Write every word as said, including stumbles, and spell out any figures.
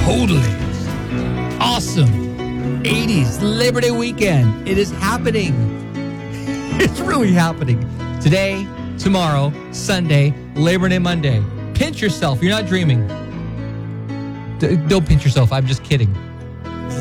totally awesome eighties Labor Day weekend. It is happening. It's really happening. Today, tomorrow, Sunday, Labor Day Monday. Pinch yourself. You're not dreaming. D- don't pinch yourself. I'm just kidding.